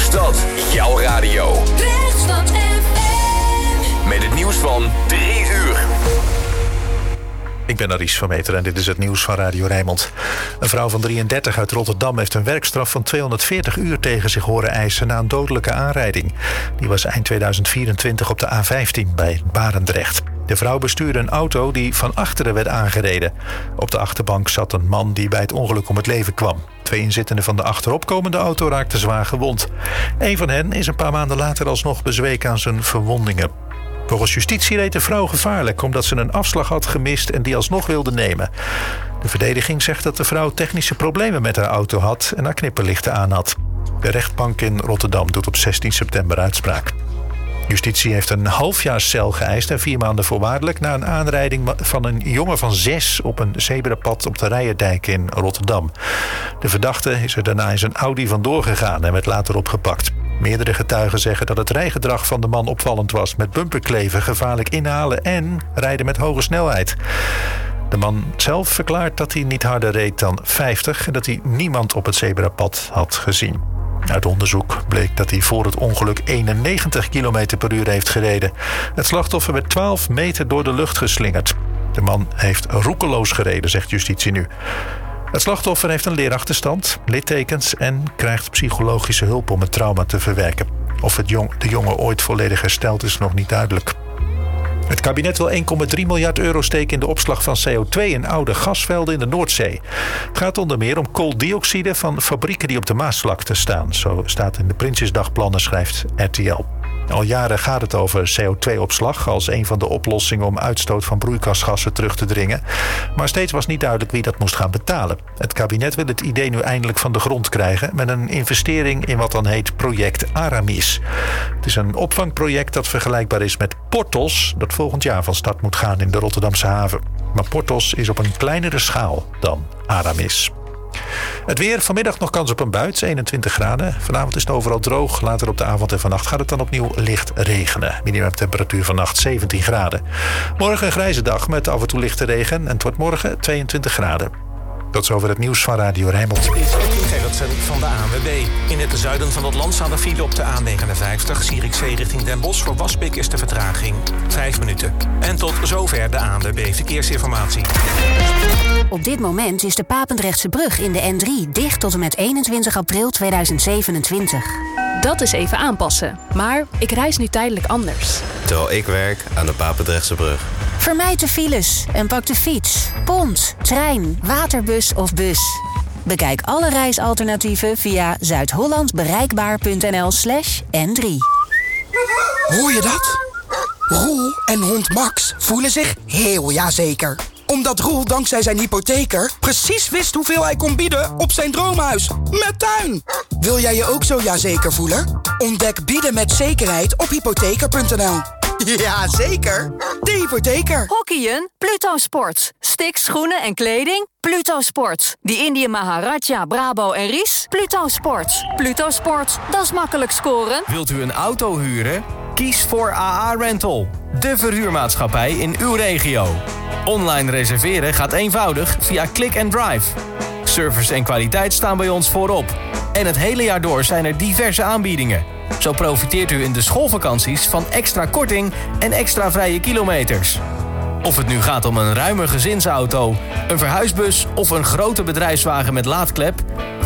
stad, jouw radio. Rechtsstad FM. Met het nieuws van 3 uur. Ik ben Aries van Meteren en dit is het nieuws van Radio Rijnmond. Een vrouw van 33 uit Rotterdam heeft een werkstraf van 240 uur tegen zich horen eisen na een dodelijke aanrijding. Die was eind 2024 op de A15 bij Barendrecht. De vrouw bestuurde een auto die van achteren werd aangereden. Op de achterbank zat een man die bij het ongeluk om het leven kwam. 2 inzittenden van de achteropkomende auto raakten zwaar gewond. Een van hen is een paar maanden later alsnog bezweken aan zijn verwondingen. Volgens justitie reed de vrouw gevaarlijk omdat ze een afslag had gemist en die alsnog wilde nemen. De verdediging zegt dat de vrouw technische problemen met haar auto had en haar knipperlichten aan had. De rechtbank in Rotterdam doet op 16 september uitspraak. Justitie heeft een half jaar cel geëist en 4 maanden voorwaardelijk na een aanrijding van een jongen van 6 op een zebrapad op de Rijerdijk in Rotterdam. De verdachte is er daarna in zijn Audi vandoor gegaan en werd later opgepakt. Meerdere getuigen zeggen dat het rijgedrag van de man opvallend was, met bumperkleven, gevaarlijk inhalen en rijden met hoge snelheid. De man zelf verklaart dat hij niet harder reed dan 50 en dat hij niemand op het zebrapad had gezien. Uit onderzoek bleek dat hij voor het ongeluk 91 km per uur heeft gereden. Het slachtoffer werd 12 meter door de lucht geslingerd. De man heeft roekeloos gereden, zegt justitie nu. Het slachtoffer heeft een leerachterstand, littekens en krijgt psychologische hulp om het trauma te verwerken. Of de jongen ooit volledig herstelt is nog niet duidelijk. Het kabinet wil 1,3 miljard euro steken in de opslag van CO2 in oude gasvelden in de Noordzee. Het gaat onder meer om kooldioxide van fabrieken die op de Maasvlakte staan. Zo staat in de Prinsjesdagplannen, schrijft RTL. Al jaren gaat het over CO2-opslag als een van de oplossingen om uitstoot van broeikasgassen terug te dringen. Maar steeds was niet duidelijk wie dat moest gaan betalen. Het kabinet wil het idee nu eindelijk van de grond krijgen met een investering in wat dan heet project Aramis. Het is een opvangproject dat vergelijkbaar is met Portos, dat volgend jaar van start moet gaan in de Rotterdamse haven. Maar Portos is op een kleinere schaal dan Aramis. Het weer, vanmiddag nog kans op een bui, 21 graden. Vanavond is het overal droog. Later op de avond en vannacht gaat het dan opnieuw licht regenen. Minimumtemperatuur vannacht 17 graden. Morgen een grijze dag met af en toe lichte regen. En het wordt morgen 22 graden. Tot zover het nieuws van Radio Rijnmond. Dit is Edwin Gerritsen van de ANWB. In het zuiden van het land staat een file op de A59... Zierikzee richting Den Bosch. Voor Waspik is de vertraging 5 minuten. En tot zover de ANWB Verkeersinformatie. Op dit moment is de Papendrechtse brug in de N3 dicht tot en met 21 april 2027. Dat is even aanpassen. Maar ik reis nu tijdelijk anders. Terwijl ik werk aan de Papendrechtse brug. Vermijd de files en pak de fiets, pont, trein, waterbus of bus. Bekijk alle reisalternatieven via zuidhollandbereikbaar.nl/N3. Hoor je dat? Roel en hond Max voelen zich heel jazeker. Omdat Roel dankzij zijn hypotheker precies wist hoeveel hij kon bieden op zijn droomhuis. Met tuin! Wil jij je ook zo jazeker voelen? Ontdek bieden met zekerheid op hypotheker.nl. Ja, zeker. De hypotheker. Hockeyen? Pluto Sports. Sticks, schoenen en kleding? Pluto Sports. Die Indië Maharaja, Brabo en Ries? Pluto Sports. Pluto Sports, dat is makkelijk scoren. Wilt u een auto huren? Kies voor AA Rental. De verhuurmaatschappij in uw regio. Online reserveren gaat eenvoudig via Click and Drive. Service en kwaliteit staan bij ons voorop. En het hele jaar door zijn er diverse aanbiedingen. Zo profiteert u in de schoolvakanties van extra korting en extra vrije kilometers. Of het nu gaat om een ruime gezinsauto, een verhuisbus of een grote bedrijfswagen met laadklep...